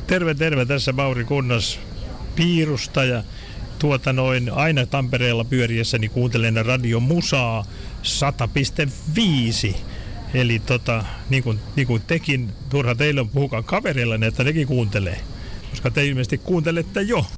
Terve, tässä Mauri Kunnas Piirusta ja aina Tampereella pyöriessäni kuuntelen Radio Musaa 100.5. Eli niin kuin tekin, turha teille on, puhukaa kavereillanne, että nekin kuuntelee. Koska te ilmeisesti kuuntelette jo.